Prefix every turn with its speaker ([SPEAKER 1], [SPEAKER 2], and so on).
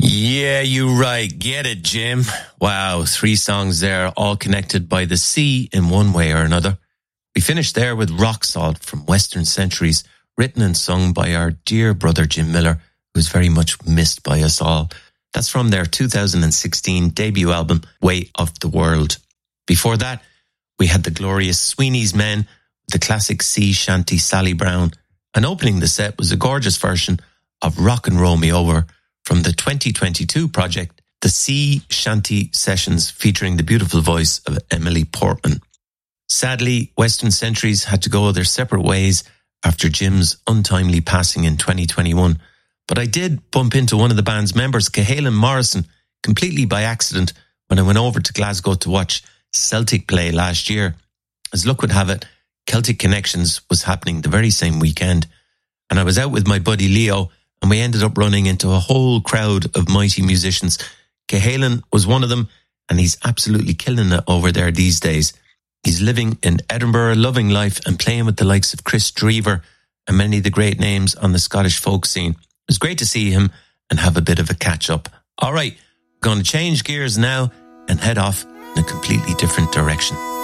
[SPEAKER 1] Yeah, you right. Get it, Jim. Wow, 3 songs there, all connected by the sea in one way or another. We finished there with Rock Salt from Western Centuries, written and sung by our dear brother Jim Miller, who's very much missed by us all. That's from their 2016 debut album, Way of the World. Before that, we had the glorious Sweeney's Men, the classic sea shanty Sally Brown, and opening the set was a gorgeous version of Rockin' Roll Me Over from the 2022 project, the Sea Shanty Sessions, featuring the beautiful voice of Emily Portman. Sadly, Western Centuries had to go their separate ways after Jim's untimely passing in 2021. But I did bump into one of the band's members, Cahalan Morrison, completely by accident when I went over to Glasgow to watch Celtic play last year. As luck would have it, Celtic Connections was happening the very same weekend, and I was out with my buddy Leo, and we ended up running into a whole crowd of mighty musicians. Cahalan was one of them, and he's absolutely killing it over there these days. He's living in Edinburgh, loving life, and playing with the likes of Chris Drever and many of the great names on the Scottish folk scene. It was great to see him and have a bit of a catch-up. All right, going to change gears now and head off in a completely different direction.